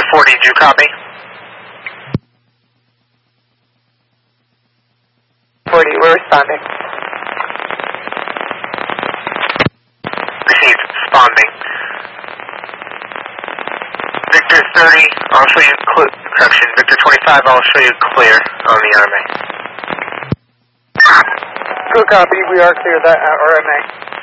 40, do you copy? 40, we're responding. Received, responding. Victor 30, I'll show you, correction, Victor 25, I'll show you clear on the RMA. Good copy, we are clear that RMA.